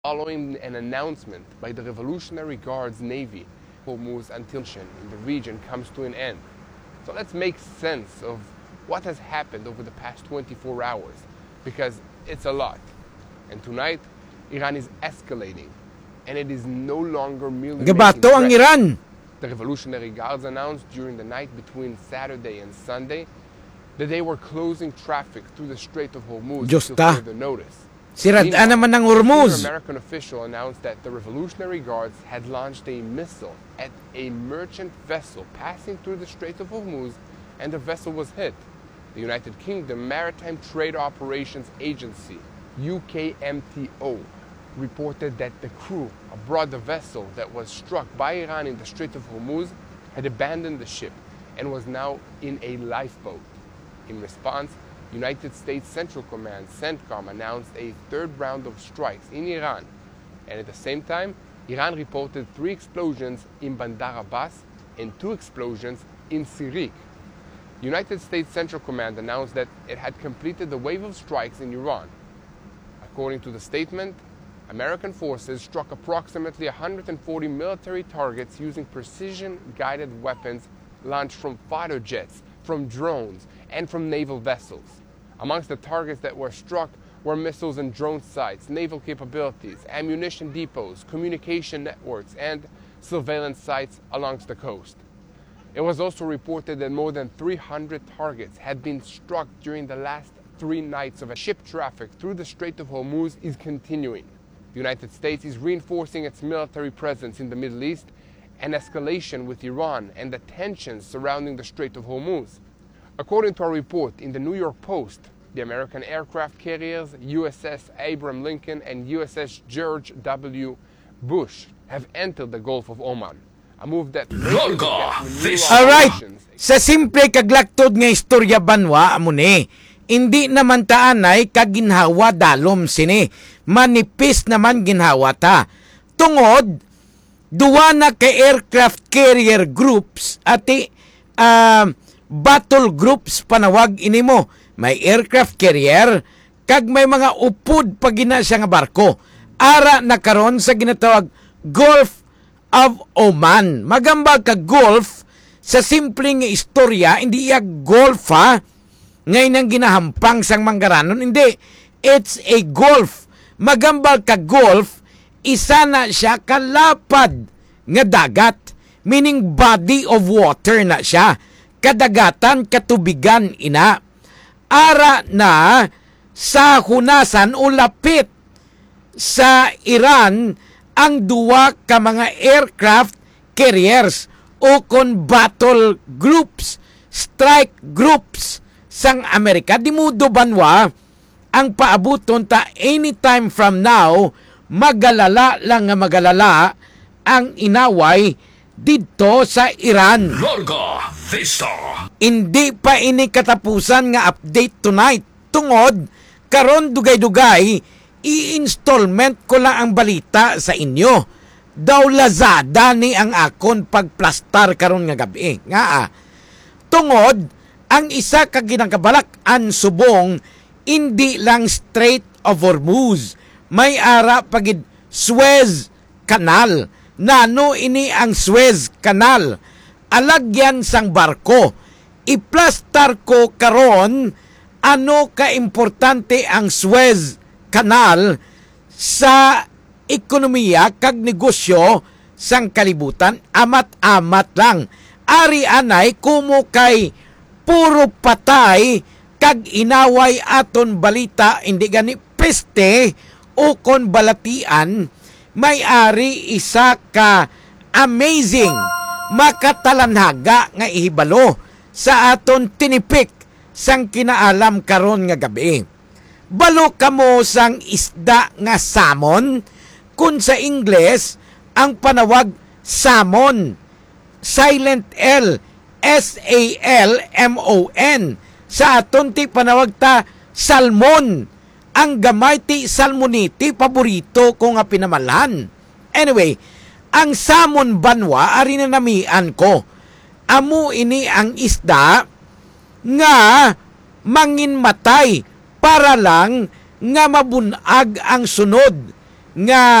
following an announcement by the Revolutionary Guards Navy, Hormuz until in the region comes to an end. So let's make sense of what has happened over the past 24 hours, because it's a lot. And tonight, Iran is escalating, and it is no longer merely Gabato ang Iran. The Revolutionary Guards announced during the night between Saturday and Sunday that they were closing traffic through the Strait of Hormuz until further notice. Sirad-an naman ng Hormuz. An American official announced that the Revolutionary Guards had launched a missile at a merchant vessel passing through the Strait of Hormuz, and the vessel was hit. The United Kingdom Maritime Trade Operations Agency, UKMTO, reported that the crew aboard the vessel that was struck by Iran in the Strait of Hormuz had abandoned the ship and was now in a lifeboat. In response, United States Central Command, CENTCOM, announced a third round of strikes in Iran. And at the same time, Iran reported 3 explosions in Bandar Abbas and 2 explosions in Sirik. United States Central Command announced that it had completed the wave of strikes in Iran. According to the statement, American forces struck approximately 140 military targets using precision-guided weapons launched from fighter jets, from drones, and from naval vessels. Amongst the targets that were struck were missiles and drone sites, naval capabilities, ammunition depots, communication networks, and surveillance sites along the coast. It was also reported that more than 300 targets had been struck during the last 3 nights of ship traffic through the Strait of Hormuz is continuing. The United States is reinforcing its military presence in the Middle East, and escalation with Iran and the tensions surrounding the Strait of Hormuz. According to a report in the New York Post, the American aircraft carriers USS Abraham Lincoln and USS George W. Bush have entered the Gulf of Oman. A move that Alright, sa simple kaglaktod nga istorya banwa amo ni. Hindi naman taanay kaginhawa dalom sini. Manipis naman ginhawa ta. Tungod, duwa na ka aircraft carrier groups ati battle groups panawag ini mo. May aircraft carrier kag may mga upod pa gina siya nga barko. Ara na karon sa ginatawag Gulf of Oman. Magambag ka Gulf sa simpleng istorya, hindi iya Gulf ha. Ngayon ang ginahampang sang manggaranon, hindi. It's a Gulf. Magambal ka Gulf, isa na siya kalapad nga dagat. Meaning body of water na siya. Kadagatan, katubigan ina. Ara na sa hunasan o lapit sa Iran ang duwa ka mga aircraft carriers o kon battle groups, strike groups sang Amerika. Di mudo banwa ang paabuton ta anytime from now, magalala lang nga magalala ang inaway dito sa Iran. Larga Vista. Hindi pa ini katapusan nga update tonight. Tungod, karon dugay-dugay, i-installment ko lang ang balita sa inyo. Daw Lazada ni ang akon pagplastar karon nga gabi. Nga tungod, ang isa ka ginakabalak-an subong, hindi lang Strait of Hormuz. May ara pagid Suez Canal. Nano ini ang Suez Canal. Alagyan sang barko. Iplastar ko karon ano ka importante ang Suez Canal sa ekonomiya kag negosyo sang kalibutan. Amat-amat lang. Ari anay kumo kay puro patay kag inaway aton balita, hindi gani peste o kon balatian. May ari isa ka amazing makatalanhaga nga ihibalo sa aton tinipik sang kinaalam karon nga gabi. Balo kamo sang isda nga salmon, kun sa Ingles ang panawag salmon, silent L, S-A-L-M-O-N. Sa aton ti panawag ta salmon. Ang gamay ti salmoniti, paborito ko nga pinamalan. Anyway, ang salmon banwa, ari na namian ko. Amo ini ang isda nga manginmatay para lang nga mabunag ang sunod nga